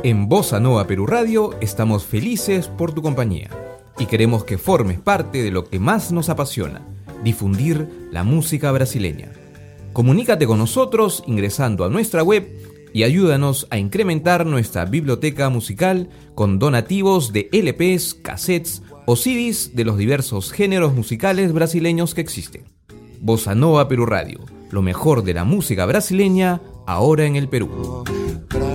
En Bossa Nova Perú Radio estamos felices por tu compañía y queremos que formes parte de lo que más nos apasiona, difundir la música brasileña. Comunícate con nosotros ingresando a nuestra web y ayúdanos a incrementar nuestra biblioteca musical con donativos de LPs, cassettes o CDs de los diversos géneros musicales brasileños que existen. Bossa Nova Perú Radio, lo mejor de la música brasileña ahora en el Perú.